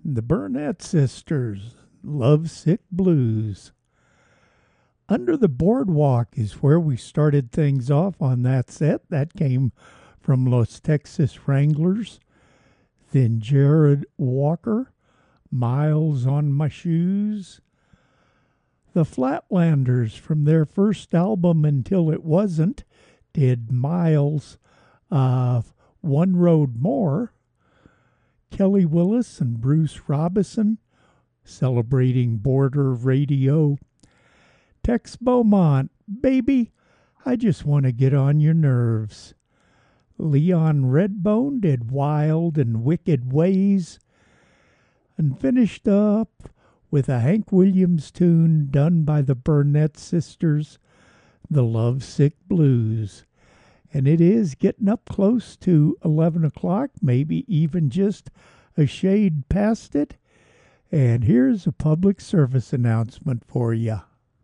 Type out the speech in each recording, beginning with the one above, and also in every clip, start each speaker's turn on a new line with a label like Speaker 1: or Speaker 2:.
Speaker 1: The Burnett Sisters, Lovesick Blues. Under the Boardwalk is where we started things off on that set. That came from Los Texas Wranglers. Then Jared Walker, Miles on My Shoes. The Flatlanders, from their first album Until It Wasn't, did Miles of One Road More. Kelly Willis and Bruce Robison, celebrating border radio. Tex Beaumont, Baby, I Just Want to Get on Your Nerves. Leon Redbone did Wild and Wicked Ways, and finished up with a Hank Williams tune done by the Burnett Sisters, The Lovesick Blues. And it is getting up close to 11 o'clock, maybe even just a shade past it. And here's a public service announcement for you.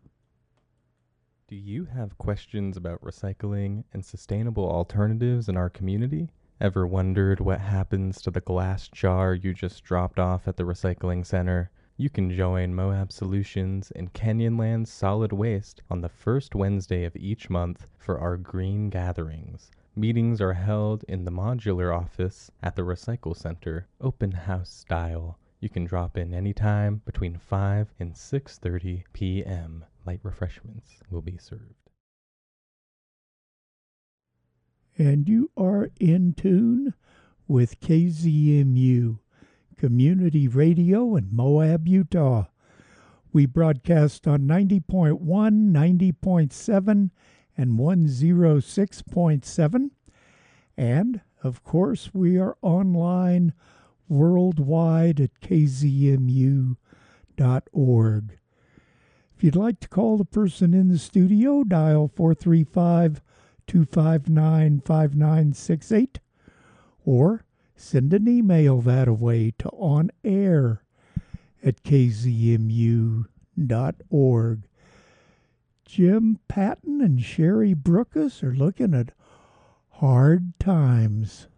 Speaker 2: Do you have questions about recycling and sustainable alternatives in our community? Ever wondered what happens to the glass jar you just dropped off at the recycling center? You can join Moab Solutions and Canyonlands Solid Waste on the first Wednesday of each month for our green gatherings. Meetings are held in the modular office at the Recycle Center, open house style. You can drop in anytime between 5 and 6:30 p.m. Light refreshments will be served.
Speaker 1: And you are in tune with KZMU, Community Radio in Moab, Utah. We broadcast on 90.1, 90.7, and 106.7. And, of course, we are online worldwide at kzmu.org. If you'd like to call the person in the studio, dial 435-259-5968, or send an email that way to onair@kzmu.org. Jim Patton and Sherry Brookus are looking at hard times.